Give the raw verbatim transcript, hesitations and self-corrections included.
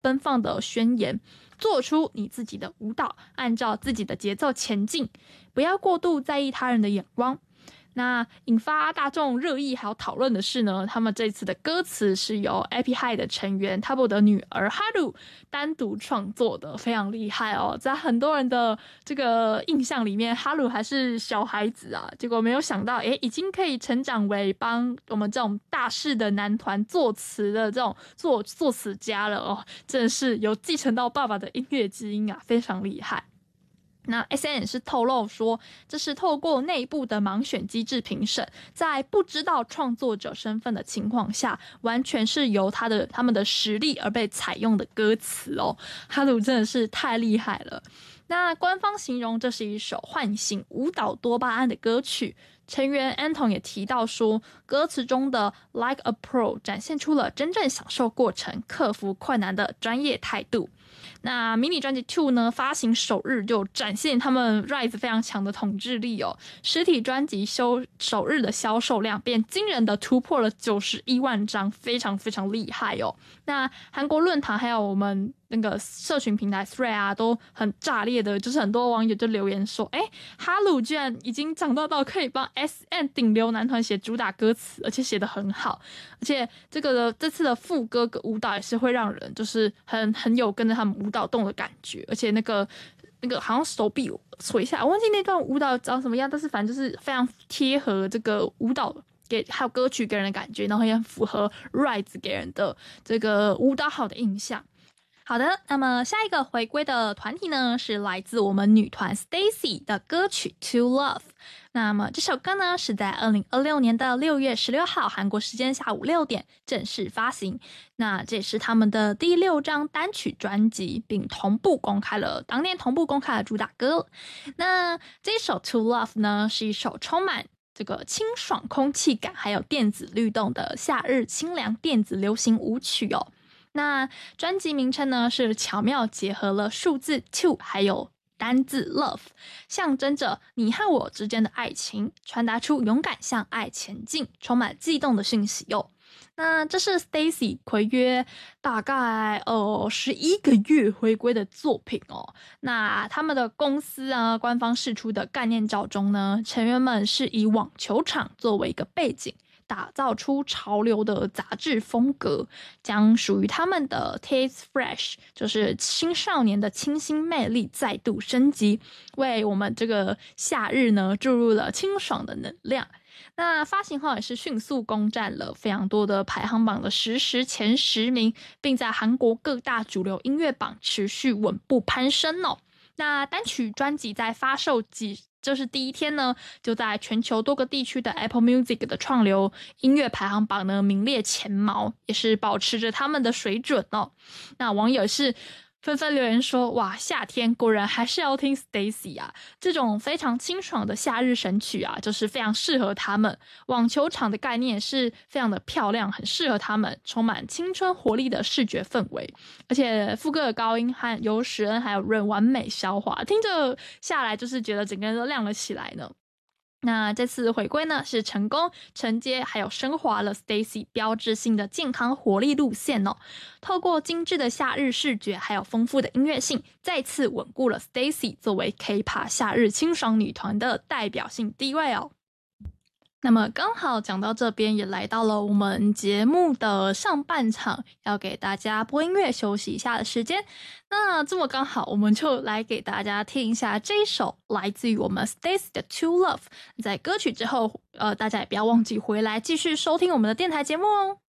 奔放的宣言，做出你自己的舞蹈，按照自己的节奏前进，不要过度在意他人的眼光。那引发大众热议还有讨论的是呢，他们这次的歌词是由 Epi High 的成员 Tabo 的女儿 Haru 单独创作的，非常厉害哦。在很多人的这个印象里面 Haru 还是小孩子啊，结果没有想到诶已经可以成长为帮我们这种大势的男团作词的这种作作词家了哦，真的是有继承到爸爸的音乐基因啊，非常厉害。那 S N 也是透露说，这是透过内部的盲选机制评审，在不知道创作者身份的情况下，完全是由他的他们的实力而被采用的歌词哦。哈鲁真的是太厉害了。那官方形容这是一首唤醒舞蹈多巴胺的歌曲。成员 Anton 也提到说，歌词中的 Like a Pro 展现出了真正享受过程、克服困难的专业态度。那迷你专辑 Two 呢，发行首日就展现他们 Rise 非常强的统治力哦。实体专辑首首日的销售量便惊人的突破了九十一万张，非常非常厉害哦。那韩国论坛还有我们那个社群平台 Thread 啊，都很炸裂的，就是很多网友就留言说，哎，哈鲁居然已经长大到可以帮 S M 顶流男团写主打歌词，而且写得很好，而且这个这次的副歌舞蹈也是会让人就是很很有跟着他们舞蹈动的感觉，而且那个那个好像手臂垂下来，我忘记那段舞蹈长什么样，但是反正就是非常贴合这个舞蹈给还有歌曲给人的感觉，然后也很符合 Rise 给人的这个舞蹈好的印象。好的，那么下一个回归的团体呢，是来自我们女团 Stacy 的歌曲 To Love。那么这首歌呢，是在二零二六年的六月十六号韩国时间下午六点正式发行。那这也是他们的第六张单曲专辑，并同步公开了当年同步公开了主打歌。那这首 To Love 呢，是一首充满这个清爽空气感还有电子律动的夏日清凉电子流行舞曲哦。那专辑名称呢，是巧妙结合了数字 two 还有单字 love， 象征着你和我之间的爱情，传达出勇敢向爱前进充满悸动的讯息哦。那这是 Stacy 睽约大概呃十一个月回归的作品哦。那他们的公司啊，官方释出的概念照中呢，成员们是以网球场作为一个背景，打造出潮流的杂志风格，将属于他们的 Taste Fresh， 就是青少年的清新魅力再度升级，为我们这个夏日呢注入了清爽的能量。那发行后也是迅速攻占了非常多的排行榜的实时前十名，并在韩国各大主流音乐榜持续稳步攀升哦。那单曲专辑在发售几就是第一天呢，就在全球多个地区的 Apple Music 的创流音乐排行榜呢名列前茅，也是保持着他们的水准哦。那网友是纷纷留言说，哇，夏天果然还是要听 Stacy 啊，这种非常清爽的夏日神曲啊，就是非常适合他们。网球场的概念是非常的漂亮，很适合他们，充满青春活力的视觉氛围，而且副歌的高音和由史恩还有润完美消化，听着下来就是觉得整个人都亮了起来呢。那这次回归呢，是成功承接还有升华了 Stacy 标志性的健康活力路线哦。透过精致的夏日视觉还有丰富的音乐性，再次稳固了 Stacy 作为 K-pop 夏日清爽女团的代表性地位哦。那么刚好讲到这边，也来到了我们节目的上半场，要给大家播音乐休息一下的时间。那这么刚好，我们就来给大家听一下这一首来自于我们 Stacy 的 To Love。在歌曲之后，呃，大家也不要忘记回来继续收听我们的电台节目哦。